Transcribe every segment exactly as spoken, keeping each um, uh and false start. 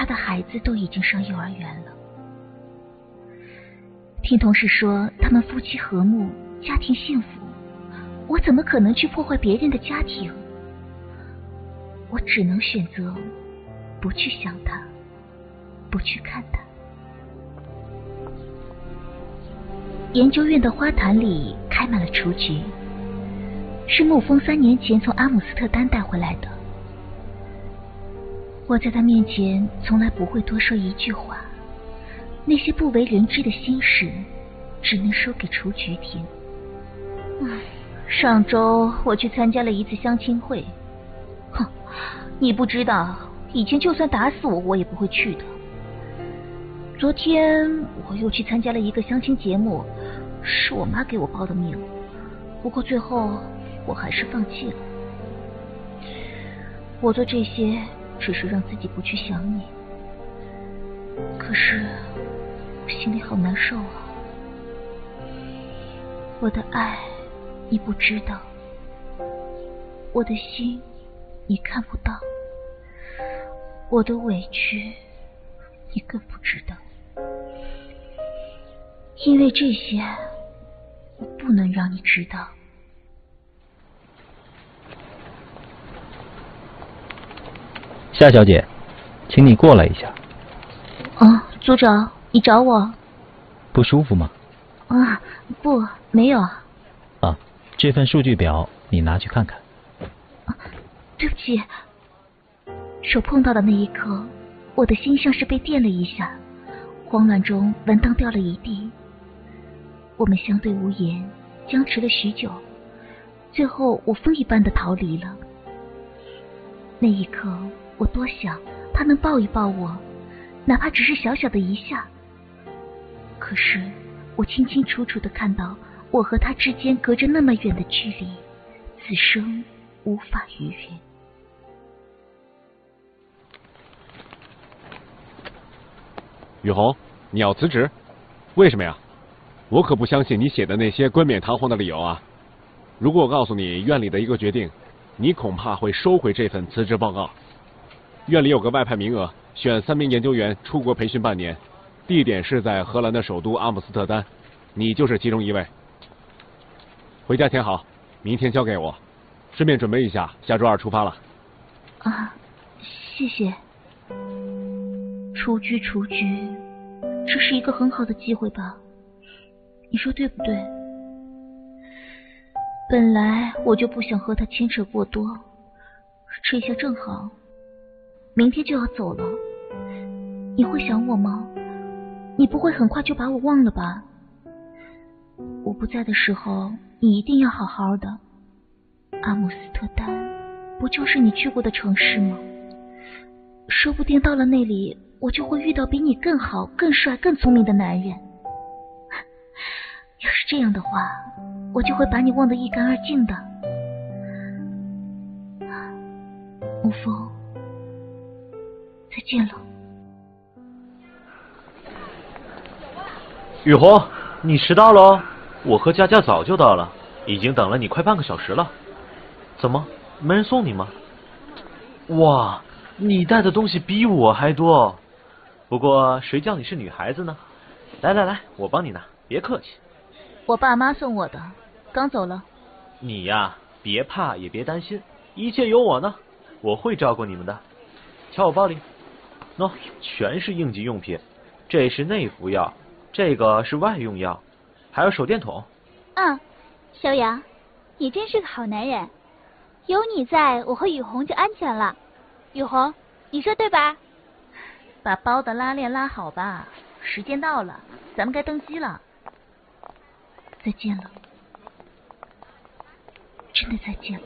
的孩子都已经上幼儿园了。听同事说他们夫妻和睦，家庭幸福，我怎么可能去破坏别人的家庭？我只能选择不去想他，不去看他。研究院的花坛里开满了雏菊，是沐风三年前从阿姆斯特丹带回来的。我在他面前从来不会多说一句话，那些不为人知的心事只能说给雏菊听。嗯，上周我去参加了一次相亲会。哼，你不知道，以前就算打死我我也不会去的。昨天我又去参加了一个相亲节目，是我妈给我报的名，不过最后我还是放弃了。我做这些只是让自己不去想你，可是我心里好难受啊。我的爱你不知道，我的心你看不到，我的委屈你更不知道。因为这些我不能让你知道。 夏小姐，请你过来一下。 哦，组长，你找我？ 不舒服吗？ 啊，不，没有。 啊，这份数据表你拿去看看。 啊，对不起。手碰到的那一刻，我的心像是被电了一下，慌乱中文档掉了一地。我们相对无言，僵持了许久，最后我风一般的逃离了。那一刻我多想他能抱一抱我，哪怕只是小小的一下。可是我清清楚楚地看到我和他之间隔着那么远的距离，此生无法逾越。 雨虹，你要辞职？为什么呀？我可不相信你写的那些冠冕堂皇的理由啊！如果我告诉你院里的一个决定，你恐怕会收回这份辞职报告。院里有个外派名额，选三名研究员出国培训半年，地点是在荷兰的首都阿姆斯特丹，你就是其中一位。回家填好，明天交给我，顺便准备一下，下周二出发了。 啊，谢谢。雏菊，雏菊，这是一个很好的机会吧？你说对不对？本来我就不想和他牵扯过多，这下正好，明天就要走了。你会想我吗？你不会很快就把我忘了吧？我不在的时候，你一定要好好的。阿姆斯特丹不就是你去过的城市吗？说不定到了那里，我就会遇到比你更好、更帅、更聪明的男人。要是这样的话，我就会把你忘得一干二净的。沐风，再见了。 雨虹，你迟到了哦，我和佳佳早就到了，已经等了你快半个小时了。怎么，没人送你吗？哇，你带的东西比我还多。不过谁叫你是女孩子呢？来来来，我帮你拿，别客气。 我爸妈送我的，刚走了。 你呀，别怕也别担心，一切有我呢，我会照顾你们的。瞧我包里，喏，全是应急用品，这是内服药，这个是外用药，还有手电筒。 嗯，小杨，你真是个好男人，有你在，我和雨虹就安全了。雨虹，你说对吧？ 把包的拉链拉好吧，时间到了，咱们该登机了。再见了，真的再见了。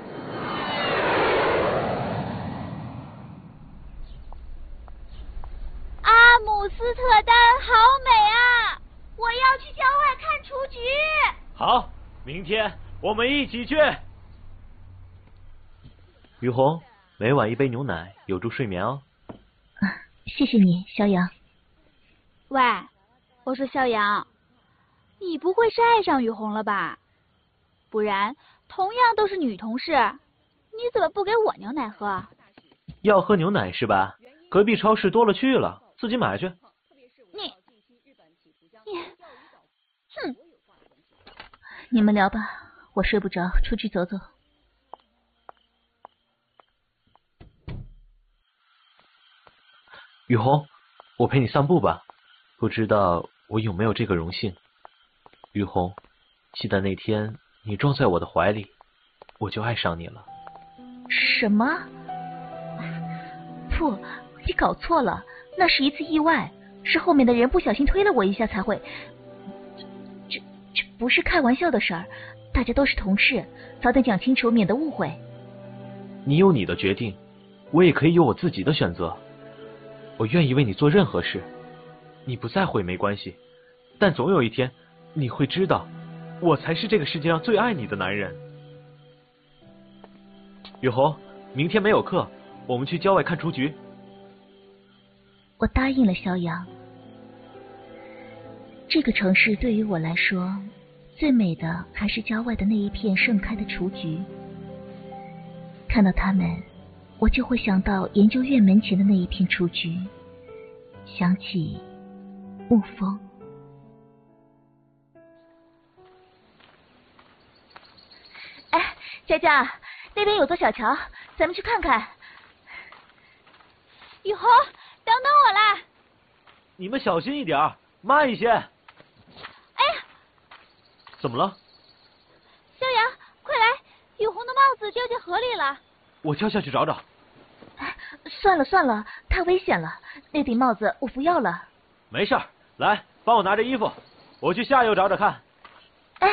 阿姆斯特丹好美啊！我要去郊外看雏菊。 好，明天我们一起去。雨虹，每晚一杯牛奶，有助睡眠哦。 啊，谢谢你，肖阳。 喂，我说肖阳，你不会是爱上雨虹了吧？不然同样都是女同事，你怎么不给我牛奶喝？ 要喝牛奶是吧？ 隔壁超市多了去了，自己买去。 你，你，哼！ 你们聊吧，我睡不着，出去走走。 雨虹，我陪你散步吧。不知道我有没有这个荣幸？雨虹，记得那天你撞在我的怀里，我就爱上你了。 什么？不，你搞错了，那是一次意外，是后面的人不小心推了我一下才会。这这不是开玩笑的事儿，大家都是同事，早点讲清楚，免得误会。 你有你的决定，我也可以有我自己的选择。我愿意为你做任何事，你不在乎也没关系，但总有一天你会知道，我才是这个世界上最爱你的男人。雨虹，明天没有课，我们去郊外看雏菊。 我答应了肖阳。这个城市对于我来说，最美的还是郊外的那一片盛开的雏菊。看到它们，我就会想到研究院门前的那一片雏菊，想起沐风。哎，佳佳，那边有座小桥，咱们去看看。 雨虹，等等我啦！ 你们小心一点，慢一些。 哎呀， 怎么了？ 肖阳，快来！雨虹的帽子掉进河里了。 我跳下去找找。 算了算了，太危险了，那顶帽子我不要了。 没事儿，来，帮我拿着衣服，我去下游找找看。 哎，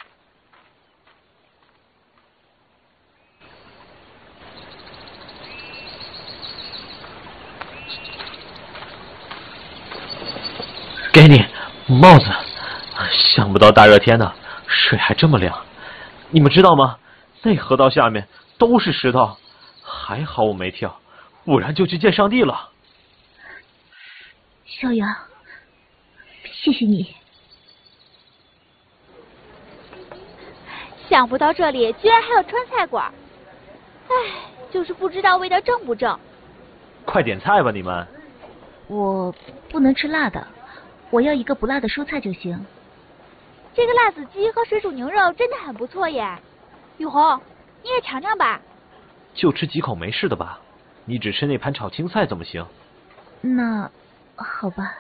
给你帽子。想不到大热天的，水还这么凉。你们知道吗？那河道下面都是石头，还好我没跳，不然就去见上帝了。 肖阳，谢谢你。 想不到这里居然还有川菜馆，唉，就是不知道味道正不正。 快点菜吧，你们。 我不能吃辣的，我要一个不辣的蔬菜就行。 这个辣子鸡和水煮牛肉真的很不错耶，雨虹，你也尝尝吧。 就吃几口没事的吧？你只吃那盘炒青菜怎么行？ 那好吧。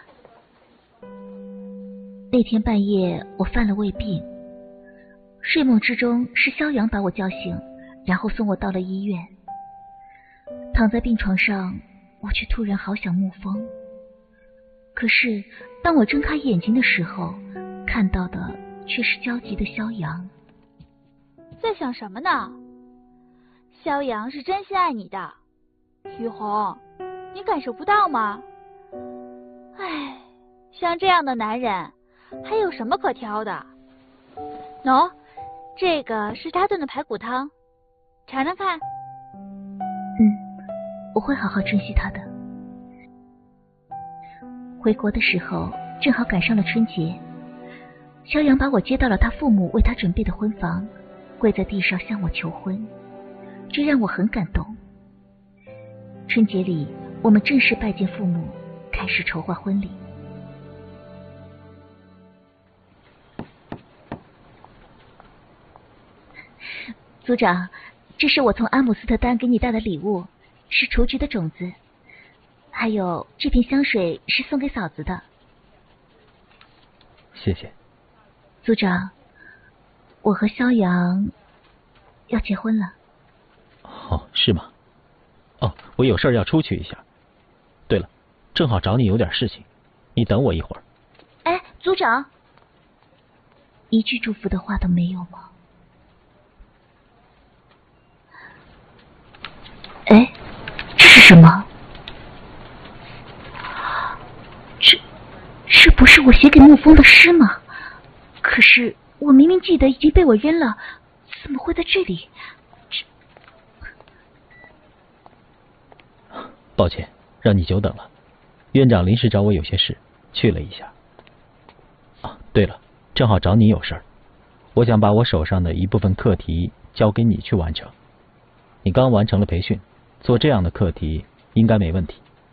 那天半夜我犯了胃病，睡梦之中是肖阳把我叫醒，然后送我到了医院。躺在病床上，我却突然好想沐风。可是当我睁开眼睛的时候，看到的却是焦急的肖阳。 在想什么呢？肖阳是真心爱你的，雨虹，你感受不到吗？唉，像这样的男人，还有什么可挑的？喏，这个是他炖的排骨汤，尝尝看。 嗯，我会好好珍惜他的。回国的时候，正好赶上了春节，肖阳把我接到了他父母为他准备的婚房，跪在地上向我求婚，这让我很感动。春节里，我们正式拜见父母，开始筹划婚礼。组长，这是我从阿姆斯特丹给你带的礼物，是雏菊的种子，还有这瓶香水是送给嫂子的。 谢谢。 组长，我和肖阳要结婚了。 哦，是吗？哦，我有事要出去一下。对了，正好找你有点事情，你等我一会儿。 哎，组长，一句祝福的话都没有吗？哎，这是什么？这这不是我写给沐风的诗吗？可是我明明记得已经被我扔了，怎么会在这里？这抱歉，让你久等了。院长临时找我有些事，去了一下。啊，对了，正好找你有事儿，我想把我手上的一部分课题交给你去完成。你刚完成了培训，做这样的课题应该没问题。